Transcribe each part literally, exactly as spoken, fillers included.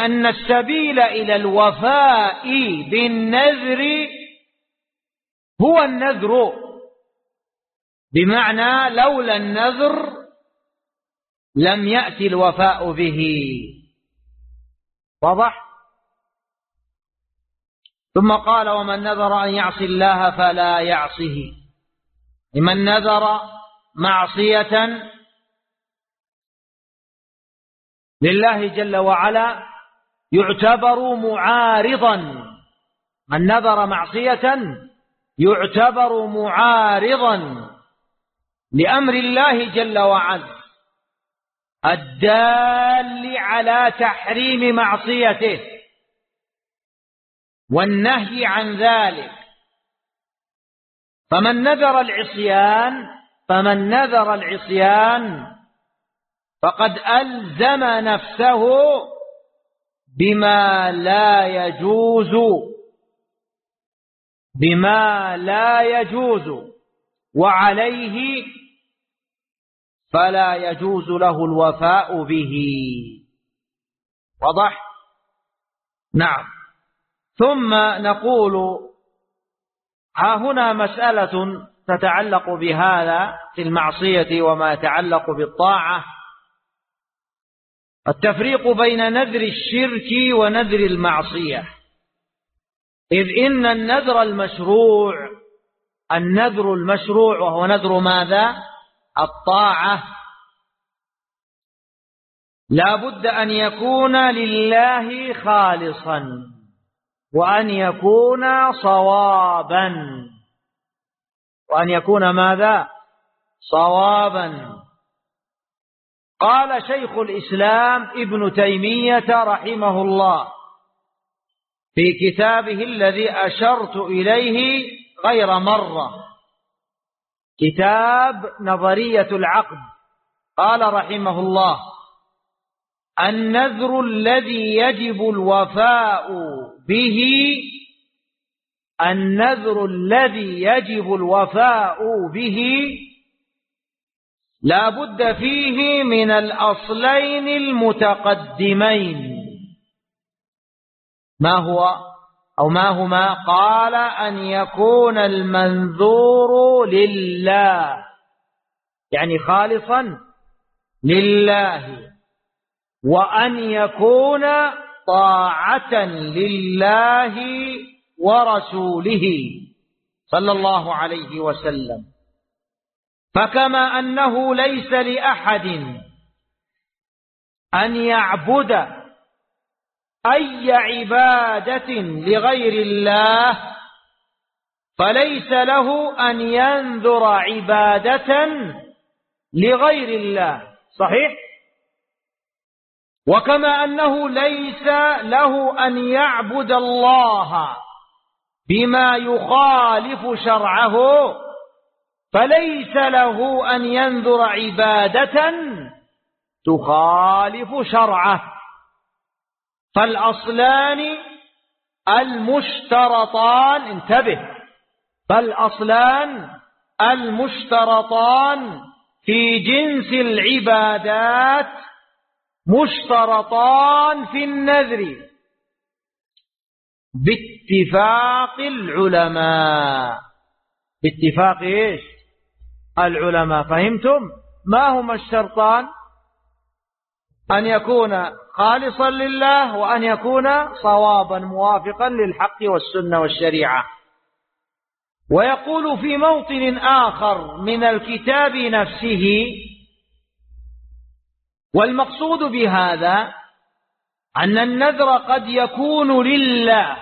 أن السبيل إلى الوفاء بالنذر هو النذر، بمعنى لولا النذر لم يأتي الوفاء به. واضح؟ ثم قال ومن نذر أن يعصي الله فلا يعصه. من نذر معصية لله جل وعلا يعتبر معارضا، من نذر معصية يعتبر معارضا لأمر الله جل وعلا الدال على تحريم معصيته والنهي عن ذلك. فمن نذر العصيان فمن نذر العصيان فقد ألزم نفسه بما لا يجوز بما لا يجوز وعليه فلا يجوز له الوفاء به. واضح؟ نعم. ثم نقول ها هنا مسألة تتعلق بهذا في المعصية وما يتعلق بالطاعة، التفريق بين نذر الشرك ونذر المعصية. إذ إن النذر المشروع النذر المشروع وهو نذر ماذا؟ الطاعة، لا بد أن يكون لله خالصا وأن يكون صوابا وأن يكون ماذا؟ صوابا. قال شيخ الإسلام ابن تيمية رحمه الله في كتابه الذي أشرت إليه غير مرة، كتاب نظرية العقد، قال رحمه الله النذر الذي يجب الوفاء به النذر الذي يجب الوفاء به لا بد فيه من الأصلين المتقدمين. ما هو أو ما هما؟ قال أن يكون المنذور لله، يعني خالصا لله، وأن يكون طاعة لله ورسوله صلى الله عليه وسلم. فكما أنه ليس لأحد أن يعبد أي عبادة لغير الله، فليس له أن ينذر عبادة لغير الله. صحيح؟ وكما أنه ليس له أن يعبد الله بما يخالف شرعه، فليس له أن ينذر عبادة تخالف شرعه. فالأصلان المشترطان، انتبه، فالأصلان المشترطان في جنس العبادات مشترطان في النذر باتفاق العلماء. باتفاق ايش؟ العلماء. فهمتم؟ ما هما الشرطان؟ أن يكون خالصا لله، وأن يكون صوابا موافقا للحق والسنة والشريعة. ويقول في موطن آخر من الكتاب نفسه: والمقصود بهذا أن النذر قد يكون لله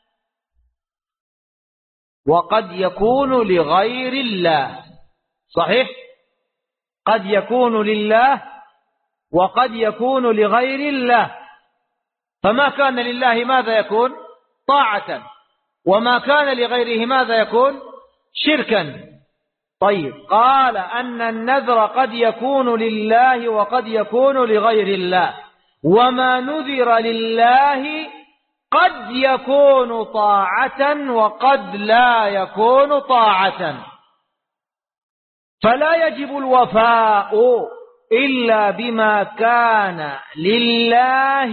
وقد يكون لغير الله. صحيح؟ قد يكون لله وقد يكون لغير الله. فما كان لله ماذا يكون؟ طاعة، وما كان لغيره ماذا يكون؟ شركا. طيب، قال أن النذر قد يكون لله وقد يكون لغير الله، وما نذر لله قد يكون طاعة وقد لا يكون طاعة. فلا يجب الوفاء إلا بما كان لله